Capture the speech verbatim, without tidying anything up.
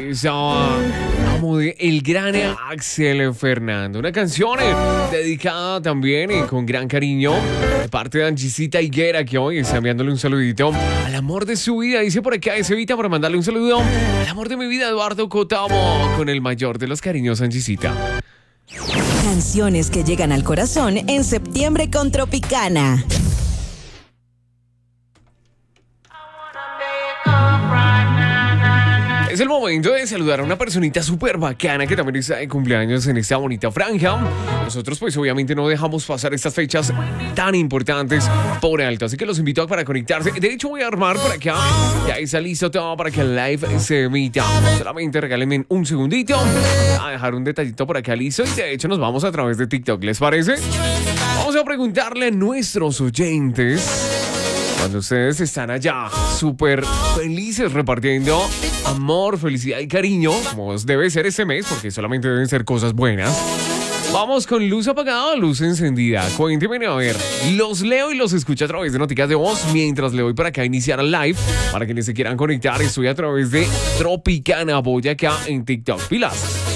esa amo de el gran Axel Fernando. Una canción eh, dedicada también y eh, con gran cariño de parte de Angisita Higuera, que hoy está enviándole un saludito al amor de su vida. Dice por acá ese Evita para mandarle un saludo al amor de mi vida, Eduardo Cotamo, con el mayor de los cariños, Angisita. Canciones que llegan al corazón en septiembre con Tropicana. Es el momento de saludar a una personita súper bacana que también está de cumpleaños en esta bonita franja. Nosotros pues obviamente no dejamos pasar estas fechas tan importantes por alto, así que los invito a para conectarse. De hecho voy a armar por acá, ya está listo todo para que el live se emita. Solamente regálenme un segundito a dejar un detallito por acá listo y de hecho nos vamos a través de TikTok, ¿les parece? Vamos a preguntarle a nuestros oyentes, cuando ustedes están allá súper felices repartiendo amor, felicidad y cariño, como debe ser este mes, porque solamente deben ser cosas buenas. Vamos con luz apagada o luz encendida. Cuéntenme, a ver, los leo y los escucho a través de noticas de voz mientras le doy para acá a iniciar el live. Para quienes se quieran conectar, estoy a través de Tropicana Boyacá en TikTok. Pilas.